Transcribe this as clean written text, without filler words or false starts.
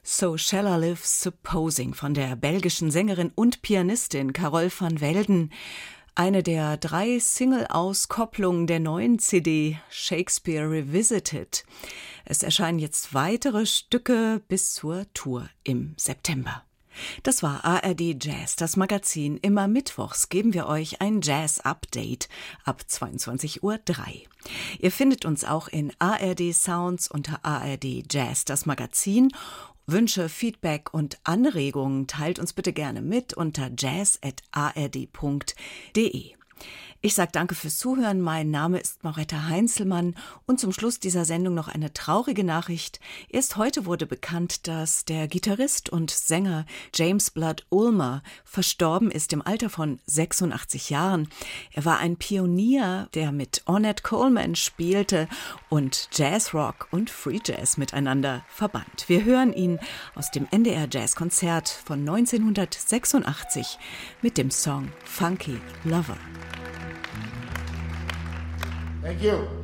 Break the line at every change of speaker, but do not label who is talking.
So Shall I Live Supposing von der belgischen Sängerin und Pianistin Carole van Welden. Eine der 3 Single-Auskopplungen der neuen CD Shakespeare Revisited. Es erscheinen jetzt weitere Stücke bis zur Tour im September. Das war ARD Jazz, das Magazin. Immer mittwochs geben wir euch ein Jazz-Update ab 22:03 Uhr. Ihr findet uns auch in ARD Sounds unter ARD Jazz, das Magazin. Wünsche, Feedback und Anregungen teilt uns bitte gerne mit unter jazz@ard.de. Ich sage danke fürs Zuhören. Mein Name ist Mauretta Heinzelmann. Und zum Schluss dieser Sendung noch eine traurige Nachricht. Erst heute wurde bekannt, dass der Gitarrist und Sänger James Blood Ulmer verstorben ist im Alter von 86 Jahren. Er war ein Pionier, der mit Ornette Coleman spielte und Jazzrock und Free Jazz miteinander verband. Wir hören ihn aus dem NDR Jazzkonzert von 1986 mit dem Song Funky Lover.
Thank you.